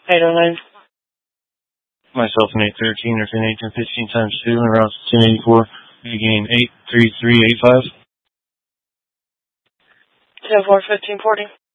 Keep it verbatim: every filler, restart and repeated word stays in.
eight oh nine. Myself an eight thirteen or ten eighteen fifteen times two and around ten eighty-four. You gain eight three three eight five. ten four fifteen forty.